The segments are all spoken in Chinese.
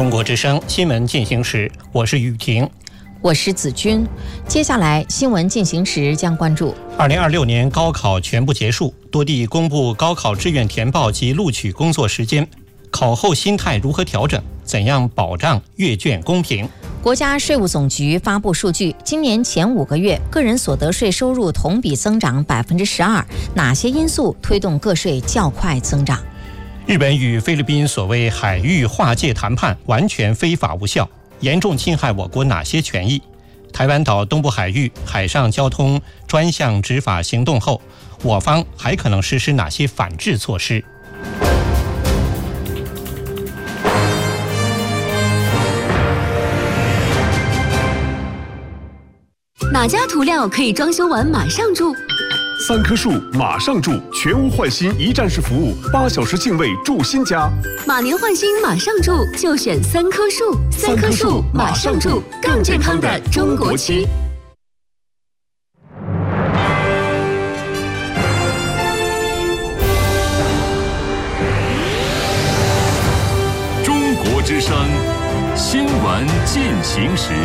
中国之声新闻进行时，我是雨婷， 我是子君。接下来新闻进行时将关注 2026年高考全部结束，多地公布高考志愿填报及录取工作时间，考后心态如何调整？怎样保障阅卷公平？ 国家税务总局发布数据，今年前5个月个人所得税收入同比增长12%，哪些因素推动个税较快增长？ 日本与菲律宾所谓海域划界谈判完全非法无效，严重侵害我国哪些权益？台湾岛东部海域海上交通专项执法行动后，我方还可能实施哪些反制措施？ 哪家涂料可以装修完马上住 ？3棵树马上住，全屋换新一站式服务，8小时净位住新家。 马年换新马上住，就选3棵树。3棵树马上住，更健康的中国区。 中国之声新闻进行时。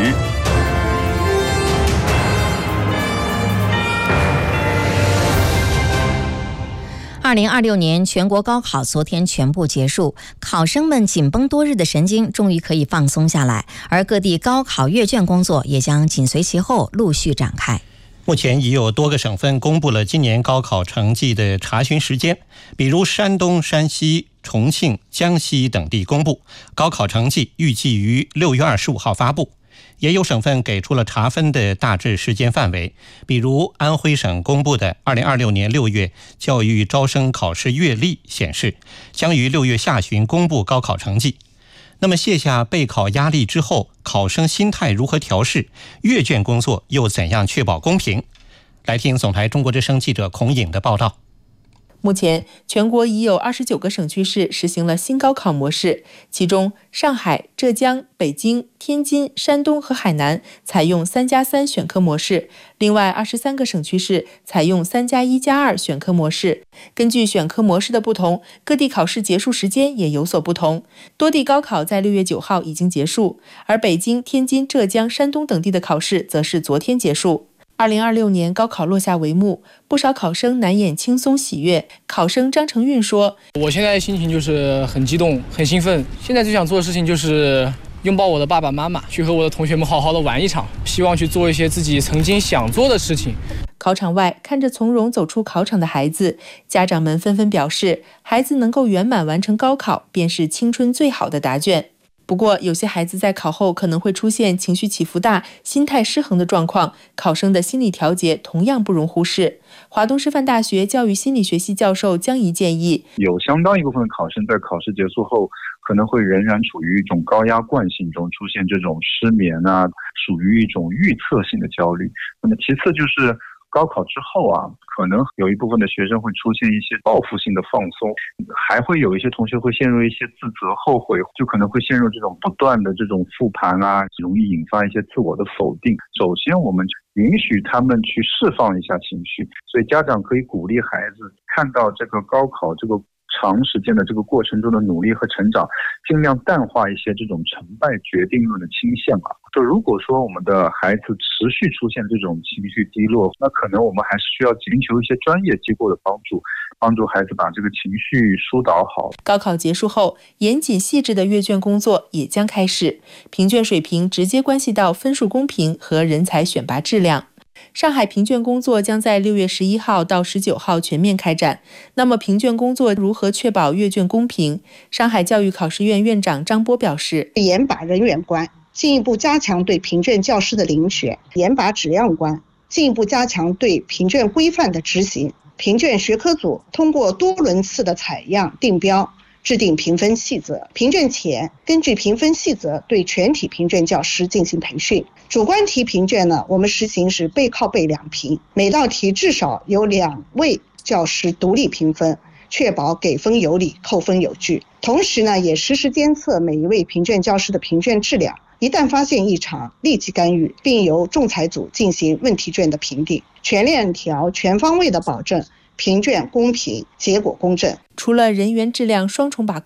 2026年全国高考昨天全部结束，考生们紧绷多日的神经终于可以放松下来，而各地高考阅卷工作也将紧随其后陆续展开。 目前已有多个省份公布了今年高考成绩的查询时间，比如山东、山西、重庆、江西等地公布高考成绩预计于6月25号发布。也有省份给出了查分的大致时间范围，比如安徽省公布的2026年6月教育招生考试月历显示，将于6月下旬公布高考成绩。那么卸下备考压力之后，考生心态如何调试？阅卷工作又怎样确保公平？来听总台中国之声记者孔颖的报道。 目前，全国已有29个省区市实行了新高考模式，其中上海、浙江、北京、天津、山东和海南采用3+3选科模式，另外23个省区市采用3+1+2选科模式。根据选科模式的不同，各地考试结束时间也有所不同。多地高考在6月9号已经结束，而北京、天津、浙江、山东等地的考试则是昨天结束。2026年高考落下帷幕，不少考生难掩轻松喜悦。考生张成运说：“ 我现在心情就是很激动、很兴奋。现在最想做的事情就是拥抱我的爸爸妈妈，去和我的同学们好好的玩一场，希望去做一些自己曾经想做的事情。” 考场外，看着从容走出考场的孩子，家长们纷纷表示，孩子能够圆满完成高考，便是青春最好的答卷。不过，有些孩子在考后可能会出现情绪起伏大、心态失衡的状况，考生的心理调节同样不容忽视。华东师范大学教育心理学系教授江怡建议， 有相当一部分考生在考试结束后，可能会仍然处于一种高压惯性中，出现这种失眠啊，属于一种预测性的焦虑。那么其次就是高考之后啊，可能有一部分的学生会出现一些报复性的放松，还会有一些同学会陷入一些自责后悔，就可能会陷入这种不断的这种复盘啊，容易引发一些自我的否定。首先我们允许他们去释放一下情绪，所以家长可以鼓励孩子看到这个高考这个长时间的这个过程中的努力和成长，尽量淡化一些这种成败决定论的倾向啊。就如果说我们的孩子持续出现这种情绪低落，那可能我们还是需要寻求一些专业机构的帮助，帮助孩子把这个情绪疏导好。 高考结束后，严谨细致的阅卷工作也将开始，评卷水平直接关系到分数公平和人才选拔质量。上海评卷工作将在6月11号到19号全面开展。那么评卷工作如何确保阅卷公平？上海教育考试院院长张波表示， 严把人员关，进一步加强对评卷教师的遴选，严把质量关，进一步加强对评卷规范的执行。评卷学科组通过多轮次的采样定标，制定评分细则。评卷前，根据评分细则对全体评卷教师进行培训。主观题评卷呢，我们实行是背靠背两评，每道题至少有2位教师独立评分，确保给分有理，扣分有据。同时呢，也实时监测每一位评卷教师的评卷质量，一旦发现异常，立即干预，并由仲裁组进行问题卷的评定，全链条、全方位的保证评卷公平，结果公正。 除了人员质量双重把控，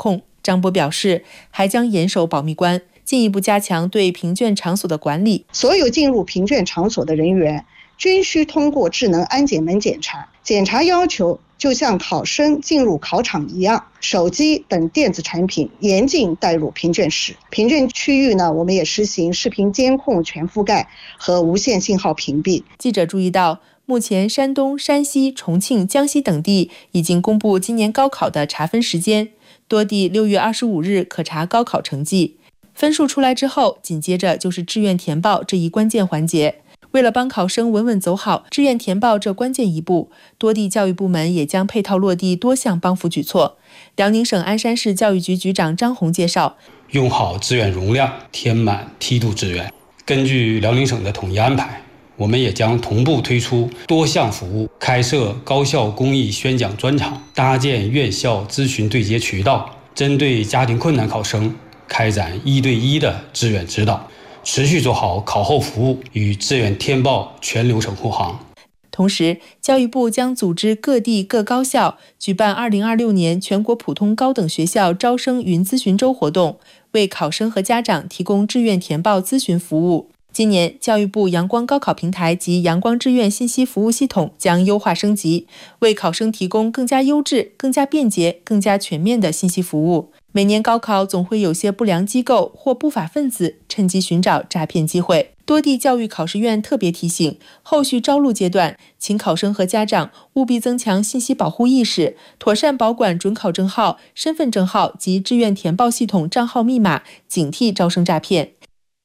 张波表示，还将严守保密关，进一步加强对评卷场所的管理。 所有进入评卷场所的人员均需通过智能安检门检查，检查要求就像考生进入考场一样，手机等电子产品严禁带入评卷室。评卷区域呢，我们也实行视频监控全覆盖和无线信号屏蔽。 记者注意到，目前山东、山西、重庆、江西等地已经公布今年高考的查分时间，多地6月25日可查高考成绩。分数出来之后，紧接着就是志愿填报这一关键环节。为了帮考生稳稳走好志愿填报这关键一步，多地教育部门也将配套落地多项帮扶举措。辽宁省鞍山市教育局局长张红介绍， 用好志愿容量，填满梯度志愿。根据辽宁省的统一安排，我们也将同步推出多项服务，开设高校公益宣讲专场，搭建院校咨询对接渠道，针对家庭困难考生开展1对1的志愿指导，持续做好考后服务与志愿填报全流程护航。 同时，教育部将组织各地各高校举办2026年全国普通高等学校招生云咨询周活动，为考生和家长提供志愿填报咨询服务。今年，教育部阳光高考平台及阳光志愿信息服务系统将优化升级，为考生提供更加优质、更加便捷、更加全面的信息服务。每年高考总会有些不良机构或不法分子趁机寻找诈骗机会，多地教育考试院特别提醒，后续招录阶段，请考生和家长务必增强信息保护意识，妥善保管准考证号、身份证号及志愿填报系统账号密码，警惕招生诈骗。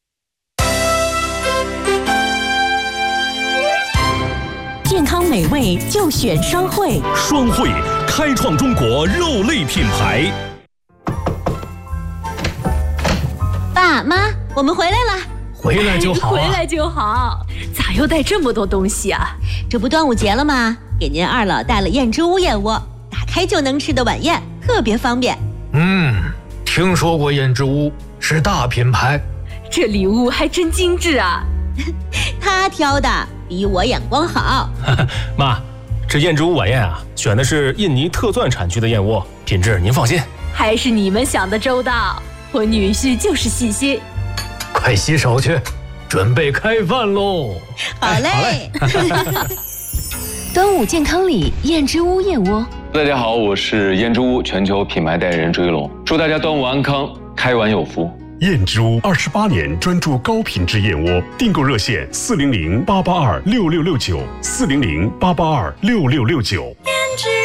健康美味就选双汇， 双汇开创中国肉类品牌。 爸妈，我们回来了。 回来就好啊， 回来就好。咋又带这么多东西啊？这不端午节了吗？给您二老带了燕之屋燕窝，打开就能吃的晚宴，特别方便。 听说过燕之屋，是大品牌。 这礼物还真精致啊！他挑的比我眼光好。 妈，这燕之屋晚宴啊，选的是印尼特钻产区的燕窝，品质您放心。 还是你们想的周到，我女婿就是细心。 快洗手去，准备开饭喽！ 好嘞。端午健康礼，燕之屋燕窝。 大家好，我是燕之屋全球品牌代言人追龙，祝大家端午安康，开碗有福。 燕之屋28年专注高品质燕窝，订购热线400-882-6669，400-882-6669。